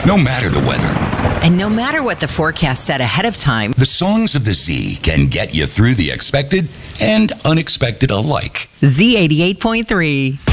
No matter the weather, And no matter what the forecast said ahead of time, the songs of the Z can get you through the expected and unexpected alike. Z88.3.